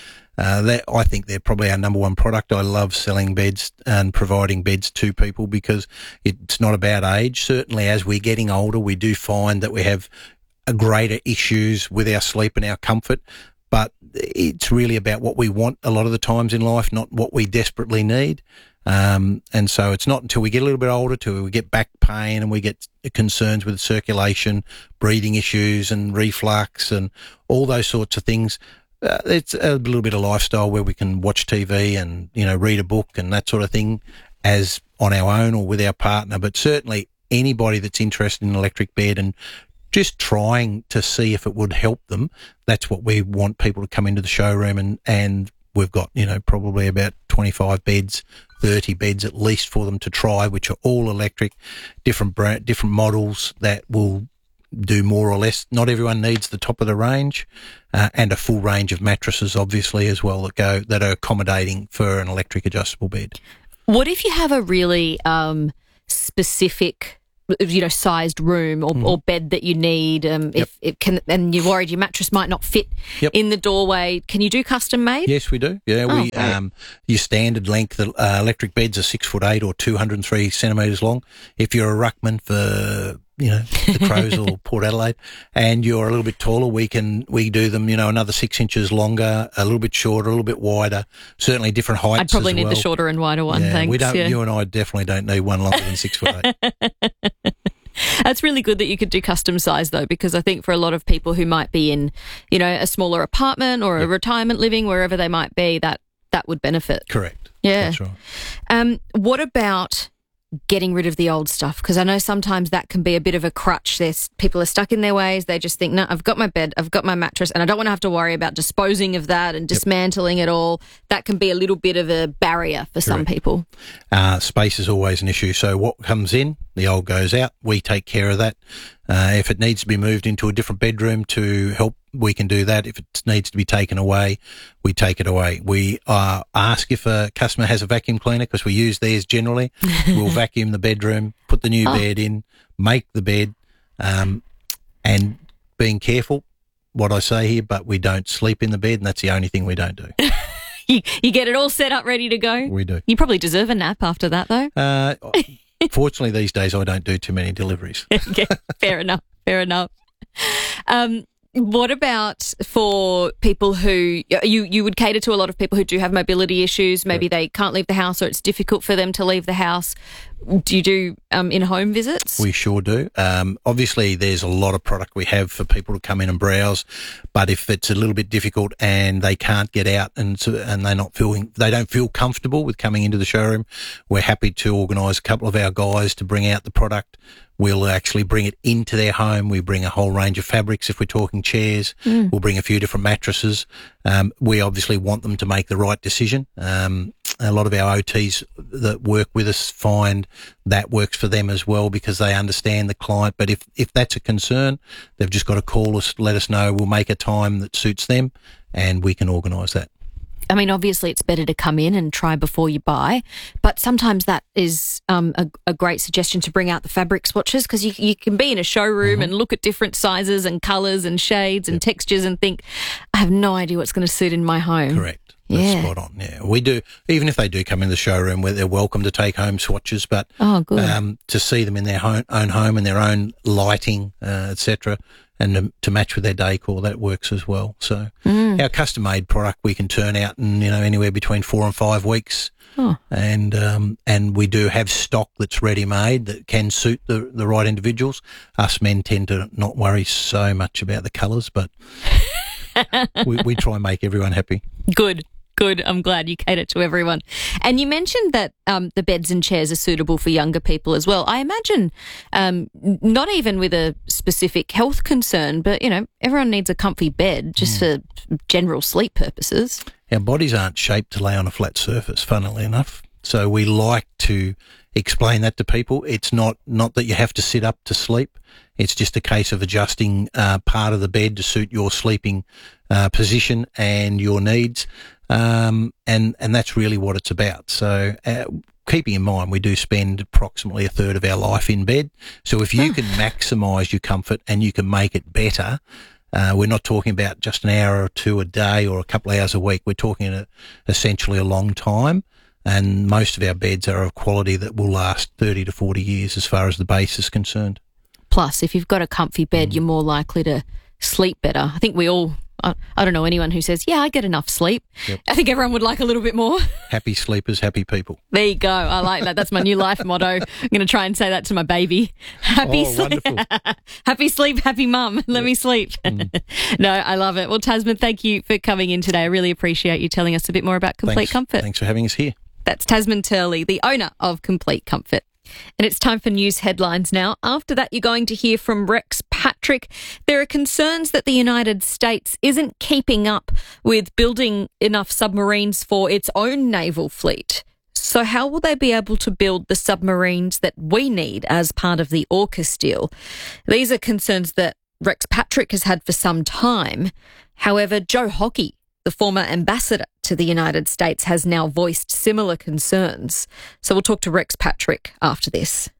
I think they're probably our number one product. I love selling beds and providing beds to people because it's not about age. Certainly as we're getting older, we do find that we have greater issues with our sleep and our comfort, but it's really about what we want a lot of the times in life, not what we desperately need. And so it's not until we get a little bit older, till we get back pain and we get concerns with circulation, breathing issues and reflux and all those sorts of things. It's a little bit of lifestyle where we can watch TV and, read a book and that sort of thing as on our own or with our partner. But certainly anybody that's interested in an electric bed and just trying to see if it would help them, that's what we want people to come into the showroom and we've got, probably about 25 beds, 30 beds at least for them to try, which are all electric, different models that will do more or less. Not everyone needs the top of the range, and a full range of mattresses, obviously, as well, that are accommodating for an electric adjustable bed. What if you have a really specific, sized room or bed that you need? If it can, and you're worried your mattress might not fit in the doorway, can you do custom made? Yes, we do. Yeah, your standard length electric beds are 6'8" or 203 centimetres long. If you're a ruckman for the Crows or Port Adelaide, and you're a little bit taller, we do them, another 6 inches longer, a little bit shorter, a little bit wider, certainly different heights. I'd probably as need well. the shorter and wider one, thanks. We don't. Yeah. You and I definitely don't need one longer than 6'8". That's really good that you could do custom size though, because I think for a lot of people who might be in, a smaller apartment or a retirement living, wherever they might be, that would benefit. Correct. Yeah. That's right. What about getting rid of the old stuff? Because I know sometimes that can be a bit of a crutch. People are stuck in their ways. They just think, no, I've got my bed, I've got my mattress, and I don't want to have to worry about disposing of that and dismantling it all. That can be a little bit of a barrier for some people. Space is always an issue. So what comes in, the old goes out. We take care of that. If it needs to be moved into a different bedroom to help, we can do that. If it needs to be taken away, we take it away. We ask if a customer has a vacuum cleaner, because we use theirs generally. We'll vacuum the bedroom, put the new bed in, make the bed, and being careful what I say here, but we don't sleep in the bed, and that's the only thing we don't do. You get it all set up, ready to go? We do. You probably deserve a nap after that, though. Fortunately, these days I don't do too many deliveries. Okay, fair enough. What about for people who you would cater to a lot of people who do have mobility issues? Maybe they can't leave the house, or it's difficult for them to leave the house. Do you do in-home visits? We sure do. Obviously, there's a lot of product we have for people to come in and browse, but if it's a little bit difficult and they can't get out and they don't feel comfortable with coming into the showroom, we're happy to organise a couple of our guys to bring out the product. We'll actually bring it into their home. We bring a whole range of fabrics if we're talking chairs. We'll bring a few different mattresses. We obviously want them to make the right decision. A lot of our OTs that work with us find that works for them as well, because they understand the client. But if that's a concern, they've just got to call us, let us know. We'll make a time that suits them and we can organise that. I mean, obviously it's better to come in and try before you buy, but sometimes that is a great suggestion to bring out the fabric swatches, because you can be in a showroom and look at different sizes and colours and shades and textures and think, I have no idea what's going to suit in my home. Correct. That's spot on. Yeah, we do. Even if they do come in the showroom, where they're welcome to take home swatches, but to see them in their own home and their own lighting, etc., and to match with their decor, that works as well. So our custom-made product we can turn out in anywhere between 4 and 5 weeks, and we do have stock that's ready-made that can suit the right individuals. Us men tend to not worry so much about the colours, but we try and make everyone happy. Good. I'm glad you cater to everyone. And you mentioned that the beds and chairs are suitable for younger people as well. I imagine not even with a specific health concern, but, everyone needs a comfy bed just for general sleep purposes. Our bodies aren't shaped to lay on a flat surface, funnily enough. So we like to explain that to people. It's not that you have to sit up to sleep. It's just a case of adjusting part of the bed to suit your sleeping position and your needs. And that's really what it's about. So keeping in mind, we do spend approximately a third of our life in bed. So if you can maximise your comfort and you can make it better, we're not talking about just an hour or two a day or a couple of hours a week. We're talking essentially a long time. And most of our beds are of quality that will last 30 to 40 years as far as the base is concerned. Plus, if you've got a comfy bed, you're more likely to sleep better. I think we all I don't know anyone who says, yeah, I get enough sleep. Yep. I think everyone would like a little bit more. Happy sleepers, happy people. There you go. I like that. That's my new life motto. I'm going to try and say that to my baby. Happy sleep. Happy sleep, happy mum. Let me sleep. No, I love it. Well, Tasman, thank you for coming in today. I really appreciate you telling us a bit more about Complete Comfort. Thanks for having us here. That's Tasman Turley, the owner of Complete Comfort. And it's time for news headlines now. After that, you're going to hear from Rex Patrick. There are concerns that the United States isn't keeping up with building enough submarines for its own naval fleet. So how will they be able to build the submarines that we need as part of the AUKUS deal? These are concerns that Rex Patrick has had for some time. However, Joe Hockey, the former ambassador to the United States, has now voiced similar concerns. So we'll talk to Rex Patrick after this.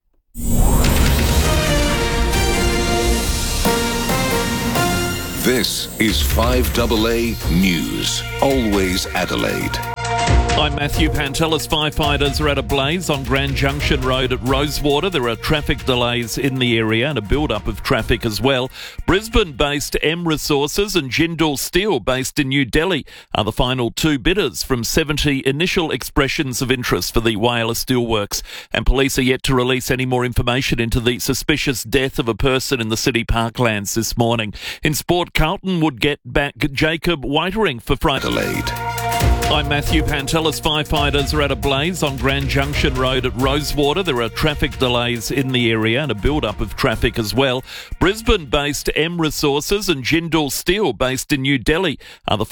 This is 5AA News, Always Adelaide. I'm Matthew Pantelis. Firefighters are at a blaze on Grand Junction Road at Rosewater. There are traffic delays in the area and a build-up of traffic as well. Brisbane-based M Resources and Jindal Steel, based in New Delhi, are the final two bidders from 70 initial expressions of interest for the Whyalla Steelworks. And police are yet to release any more information into the suspicious death of a person in the city parklands this morning. In sport, Carlton would get back Jacob Whitering for Friday. I'm Matthew Pantelis. Firefighters are at a blaze on Grand Junction Road at Rosewater. There are traffic delays in the area and a build-up of traffic as well. Brisbane-based M Resources and Jindal Steel, based in New Delhi, are the